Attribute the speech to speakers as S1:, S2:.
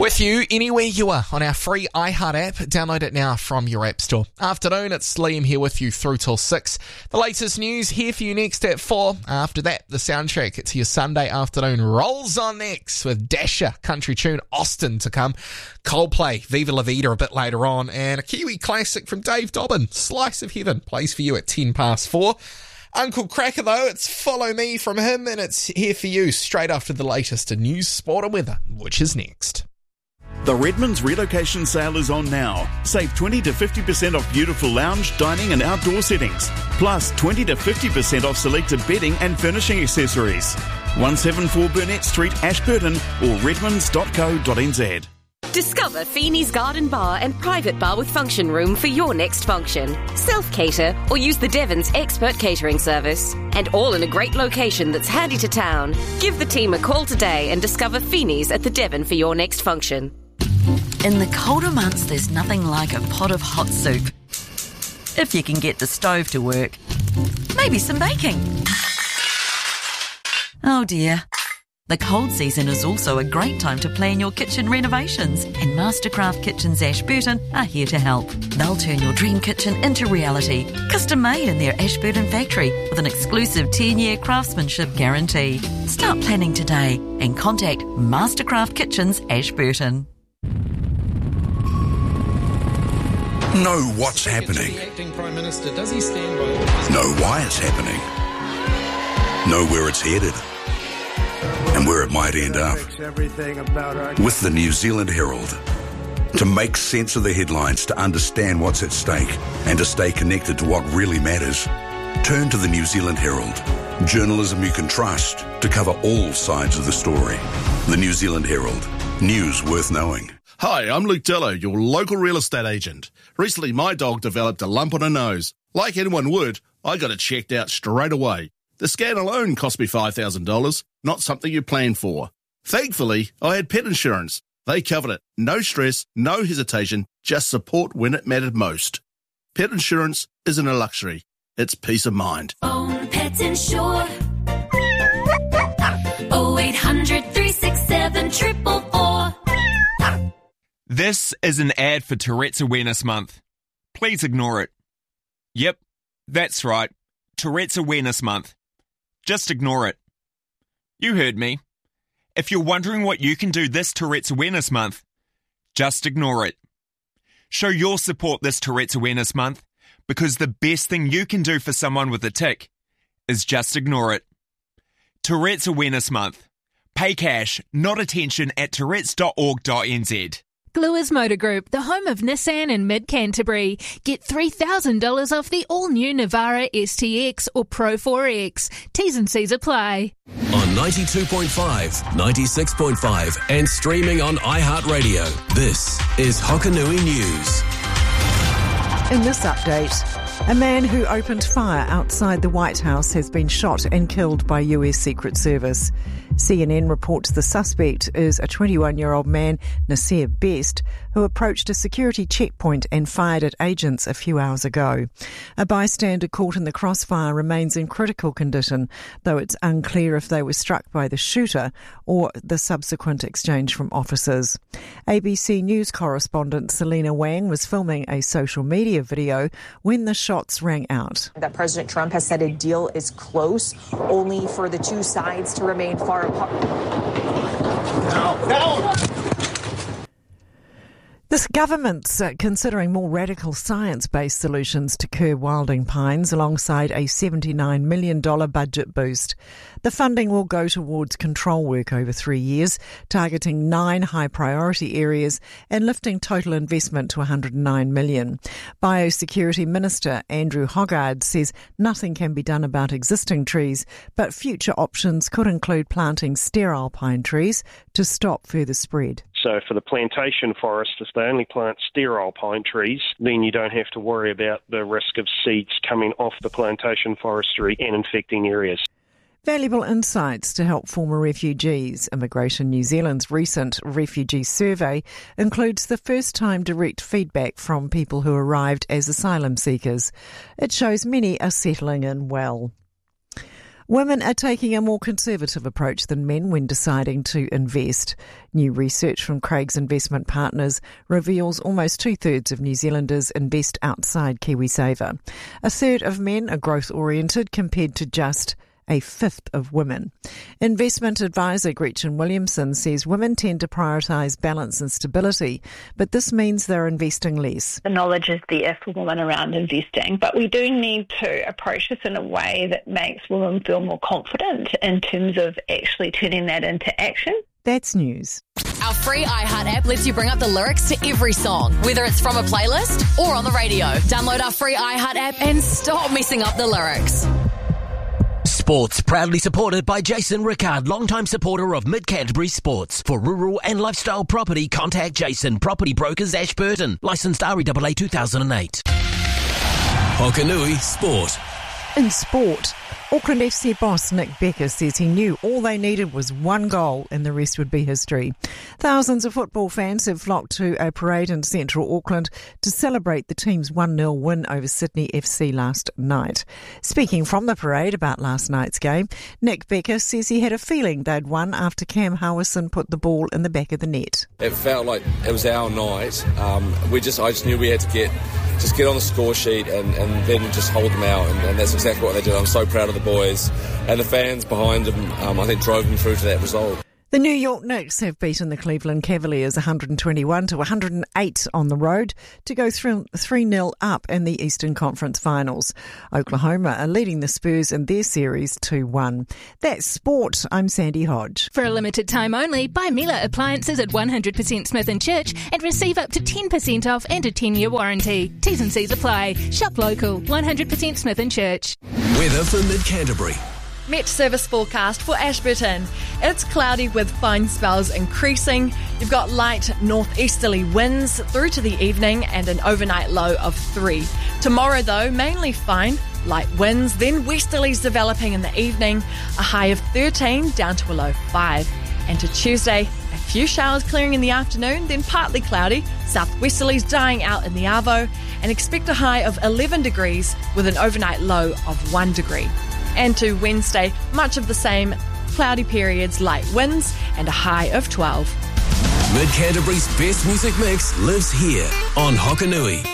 S1: With you anywhere you are on our free iHeart app. Download it now from your app store. Afternoon, it's Liam here with you through till 6. The latest news here for you next at 4. After that, the soundtrack to your Sunday afternoon rolls on next with Dasher, country tune Austin to come. Coldplay, Viva La Vida a bit later on. And a Kiwi classic from Dave Dobbin, Slice of Heaven, plays for you at 10 past 4. Uncle Cracker, though, it's Follow Me from him, and it's here for you straight after the latest in news, sport and weather, which is next.
S2: The Redmond's relocation sale is on now. Save 20 to 50% off beautiful lounge, dining and outdoor settings. Plus 20 to 50% off selected bedding and furnishing accessories. 174 Burnett Street, Ashburton or redmonds.co.nz.
S3: Discover Feeney's Garden Bar and private bar with function room for your next function. Self-cater or use the Devon's expert catering service. And all in a great location that's handy to town. Give the team a call today and discover Feeney's at the Devon for your next function.
S4: In the colder months, there's nothing like a pot of hot soup. If you can get the stove to work. Maybe some baking. Oh dear. The cold season is also a great time to plan your kitchen renovations, and Mastercraft Kitchens Ashburton are here to help. They'll turn your dream kitchen into reality, custom made in their Ashburton factory with an exclusive 10-year craftsmanship guarantee. Start planning today and contact Mastercraft Kitchens Ashburton.
S5: Know what's happening. Know why it's happening. Know where it's headed. And where it might end up. With the New Zealand Herald. To make sense of the headlines, to understand what's at stake, and to stay connected to what really matters, turn to the New Zealand Herald. Journalism you can trust to cover all sides of the story. The New Zealand Herald. News worth knowing.
S6: Hi, I'm Luke Dello, your local real estate agent. Recently, my dog developed a lump on her nose. Like anyone would, I got it checked out straight away. The scan alone cost me $5,000, not something you plan for. Thankfully, I had pet insurance. They covered it. No stress, no hesitation, just support when it mattered most. Pet insurance isn't a luxury. It's peace of mind.
S7: Own Pet Insure. 0800 367 444.
S8: This is an ad for Tourette's Awareness Month. Please ignore it. Yep, that's right. Tourette's Awareness Month. Just ignore it. You heard me. If you're wondering what you can do this Tourette's Awareness Month, just ignore it. Show your support this Tourette's Awareness Month, because the best thing you can do for someone with a tic is just ignore it. Tourette's Awareness Month. Pay cash, not attention at tourettes.org.nz.
S9: Gluers Motor Group, the home of Nissan in mid-Canterbury. Get $3,000 off the all-new Navara STX or Pro 4X. T's and C's apply.
S10: On 92.5, 96.5 and streaming on iHeartRadio, this is Hokanui News.
S11: In this update, a man who opened fire outside the White House has been shot and killed by US Secret Service. CNN reports the suspect is a 21-year-old man, Nasir Best, who approached a security checkpoint and fired at agents a few hours ago. A bystander caught in the crossfire remains in critical condition, though it's unclear if they were struck by the shooter or the subsequent exchange from officers. ABC News correspondent Selena Wang was filming a social media video when the shots rang out.
S12: That President Trump has said a deal is close, only for the two sides to remain far apart.
S11: This government's considering more radical science-based solutions to curb wilding pines alongside a $79 million budget boost. The funding will go towards control work over 3 years, targeting 9 high-priority areas and lifting total investment to $109 million. Biosecurity Minister Andrew Hoggard says nothing can be done about existing trees, but future options could include planting sterile pine trees to stop further spread.
S13: So for the plantation forest, if they only plant sterile pine trees, then you don't have to worry about the risk of seeds coming off the plantation forestry and infecting areas.
S11: Valuable insights to help former refugees. Immigration New Zealand's recent refugee survey includes the first-time direct feedback from people who arrived as asylum seekers. It shows many are settling in well. Women are taking a more conservative approach than men when deciding to invest. New research from Craig's Investment Partners reveals almost 2/3 of New Zealanders invest outside KiwiSaver. A third of men are growth-oriented compared to just a fifth of women. Investment advisor Gretchen Williamson says women tend to prioritise balance and stability, but this means they're investing less.
S14: The knowledge is there for women around investing, but we do need to approach this in a way that makes women feel more confident in terms of actually turning that into action.
S11: That's news.
S15: Our free iHeart app lets you bring up the lyrics to every song, whether it's from a playlist or on the radio. Download our free iHeart app and stop messing up the lyrics.
S16: Sports proudly supported by Jason Rickard, longtime supporter of Mid-Canterbury Sports. For rural and lifestyle property, contact Jason, Property Brokers Ashburton. Licensed REAA 2008.
S10: Hokanui Sport.
S11: In sport, Auckland FC boss Nick Becker says he knew all they needed was one goal and the rest would be history. Thousands of football fans have flocked to a parade in central Auckland to celebrate the team's 1-0 win over Sydney FC last night. Speaking from the parade about last night's game, Nick Becker says he had a feeling they'd won after Cam Howison put the ball in the back of the net.
S17: It felt like it was our night. I just knew we had to get on the score sheet and then just hold them out, and that's exactly what they did. I'm so proud of the boys, and the fans behind them, I think, drove them through to that result.
S11: The New York Knicks have beaten the Cleveland Cavaliers 121-108 on the road to go 3-0 up in the Eastern Conference Finals. Oklahoma are leading the Spurs in their series 2-1. That's sport. I'm Sandy Hodge.
S9: For a limited time only, buy Miele appliances at 100% Smith & Church and receive up to 10% off and a 10-year warranty. T's and C's apply. Shop local. 100% Smith & Church.
S10: Weather for Mid-Canterbury.
S18: Met service forecast for Ashburton. It's cloudy with fine spells increasing. You've got light northeasterly winds through to the evening and an overnight low of 3. Tomorrow, though, mainly fine, light winds, then westerlies developing in the evening, a high of 13 down to a low 5. And to Tuesday, a few showers clearing in the afternoon, then partly cloudy, southwesterlies dying out in the Arvo, and expect a high of 11 degrees with an overnight low of 1 degree. And to Wednesday, much of the same, cloudy periods, light winds, and a high of 12.
S10: Mid-Canterbury's best music mix lives here on Hokanui.